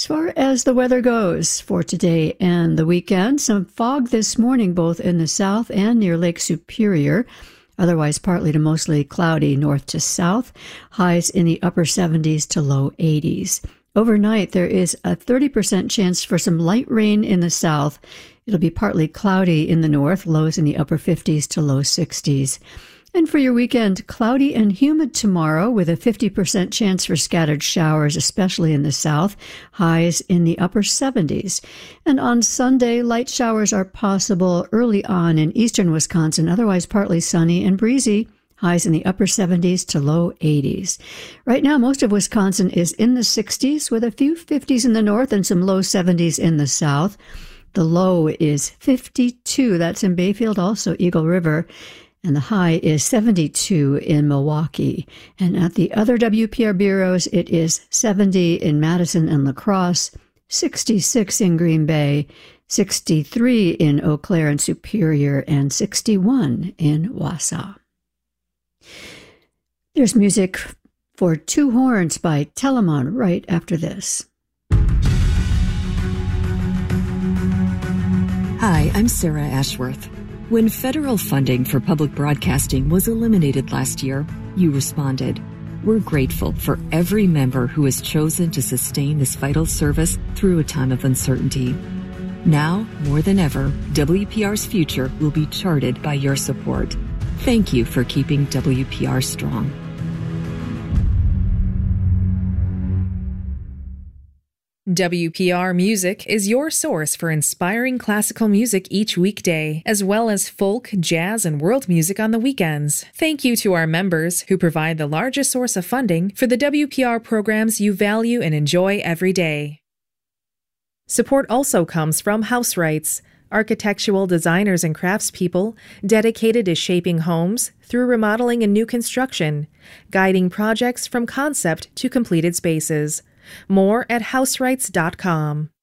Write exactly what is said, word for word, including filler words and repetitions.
far as the weather goes for today and the weekend, some fog this morning both in the south and near Lake Superior. Otherwise partly to mostly cloudy north to south. Highs in the upper seventies to low eighties. Overnight, there is a thirty percent chance for some light rain in the south. It'll be partly cloudy in the north, lows in the upper fifties to low sixties. And for your weekend, cloudy and humid tomorrow with a fifty percent chance for scattered showers, especially in the south, highs in the upper seventies. And on Sunday, light showers are possible early on in eastern Wisconsin, otherwise partly sunny and breezy, highs in the upper seventies to low eighties. Right now, most of Wisconsin is in the sixties with a few fifties in the north and some low seventies in the south. The low is fifty-two, that's in Bayfield, also Eagle River. And the high is seventy-two in Milwaukee. And at the other W P R bureaus, it is seventy in Madison and La Crosse, sixty-six in Green Bay, sixty-three in Eau Claire and Superior, and sixty-one in Wausau. There's music for Two Horns by Telemon right after this. Hi, I'm Sarah Ashworth. When federal funding for public broadcasting was eliminated last year, you responded. We're grateful for every member who has chosen to sustain this vital service through a time of uncertainty. Now, more than ever, W P R's future will be charted by your support. Thank you for keeping W P R strong. W P R Music is your source for inspiring classical music each weekday, as well as folk, jazz, and world music on the weekends. Thank you to our members who provide the largest source of funding for the W P R programs you value and enjoy every day. Support also comes from House Rights, architectural designers and craftspeople dedicated to shaping homes through remodeling and new construction, guiding projects from concept to completed spaces. More at house rights dot com.